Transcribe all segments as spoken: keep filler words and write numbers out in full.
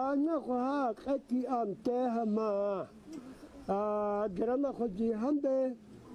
أنا خا كتي أم تهما آه جرام خدي هم به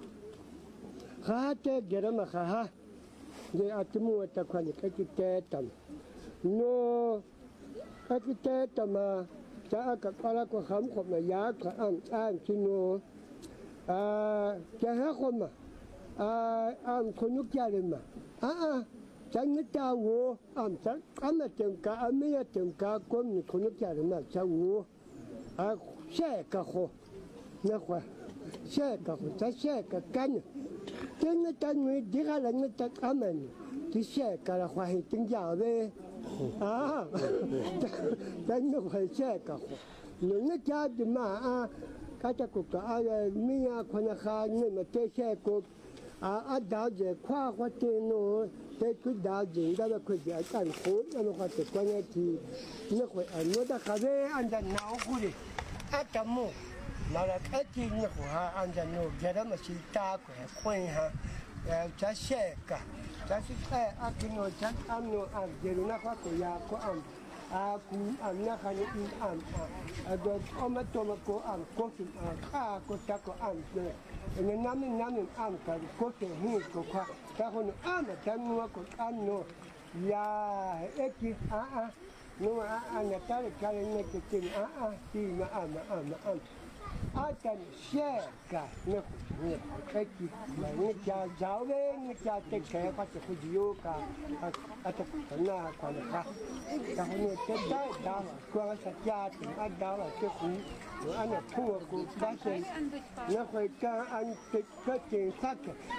خات جرام خا دي أتمو تكوني كتي تام نو كتي تام جاءك قالك خم خم ياك أم أم شنو آه جاء خم آه أم كنوك جالما آه chẳng nhất cha wo am chắc am là từng cả am mấy từng cả con mình không nhất cha mà cha wo à xe cả hồ nó khoa xe cả hồ cha xe cả canh tiếng nó cha người đi ra là nó cha am mình thì xe cả là khoa hình tiếng giàu về à chẳng nó phải xe cả hồ những nó cha thì mà à cái cha cuộc cả mấy con nhà nhưng mà cái xe cuộc à à đào giờ khoa khoa tiền nó cái cứ đào gì đó là cứ giải cảnh khốn nó có thể quan hệ thì nó phải ở nó đã khá về anh ta nấu cái gì ăn chấm mù nó là cái gì nó của ha anh ta nấu cái đó mà chỉ ta của quen ha cha xe cả cha sẽ cái ăn cái nồi cha ăn nồi ăn giờ nó có cái nhà có ăn à cũng ăn nó hay đi ăn à rồi ông mà tôi mà có ăn có thì à có cha có ăn rồi nên năm mình năm mình ăn cái có thể hiểu có khoa ta còn ăn mà ta mua có ăn nữa ya ếch à à nhưng mà ăn là ta là cái này cái chuyện à à thì mà ăn mà ăn mà ăn ăn cái xe cả nó nó ếch mà nó cha giáo về nó cha tết cái phát triển cái gì cả à à cái nào còn khác ta còn nó tết đấy đó qua cái cha thì ăn đó là cái gì anh là thua của bác sĩ nó phải cho anh cái cái chuyện khác